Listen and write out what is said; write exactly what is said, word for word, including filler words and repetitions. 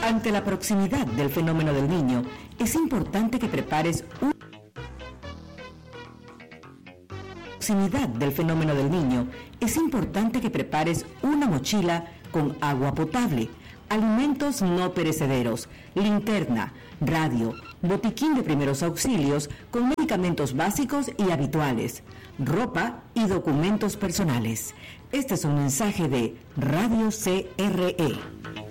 Ante la proximidad del fenómeno del Niño, es importante que prepares un proximidad del fenómeno del Niño, es importante que prepares una mochila con agua potable, alimentos no perecederos, linterna, radio, botiquín de primeros auxilios con medicamentos básicos y habituales, ropa y documentos personales. Este es un mensaje de Radio C R E.